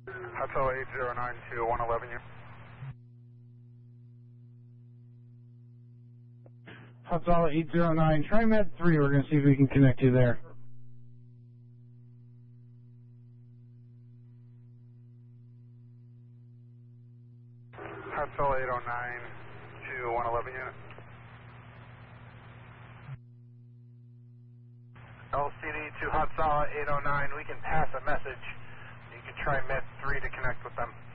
Hotel 809 to 111 you. Hotel 809, try Med 3, we're going to see if we can connect you there. Hotel 809 to 111 unit. LCD to Hotel 809, we can pass a message. You can try Med 3 to connect with them.